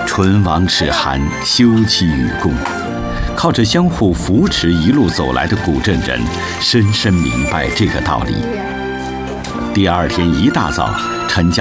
唇亡齿寒，休戚与共。靠着相互扶持一路走来的古镇人，深深明白这个道理。第二天一大早，陈家